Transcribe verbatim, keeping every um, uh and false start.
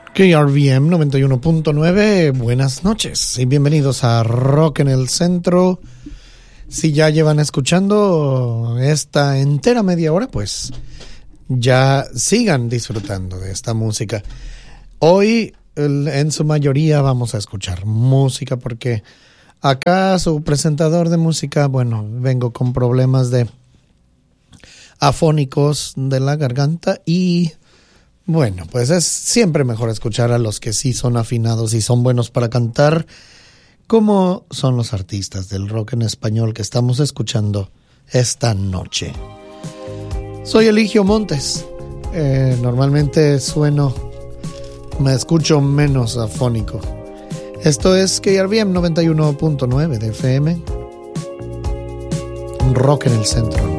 K R V M noventa y uno punto nueve, buenas noches y bienvenidos a Rock en el Centro. Si ya llevan escuchando esta entera media hora, pues ya sigan disfrutando de esta música. Hoy, en su mayoría, vamos a escuchar música porque acá su presentador de música, bueno, vengo con problemas de afónicos de la garganta y... bueno, pues es siempre mejor escuchar a los que sí son afinados y son buenos para cantar, como son los artistas del rock en español que estamos escuchando esta noche. Soy Eligio Montes. Eh, normalmente sueno, me escucho menos afónico. Esto es K R V M noventa y uno punto nueve de F M. Rock en el Centro.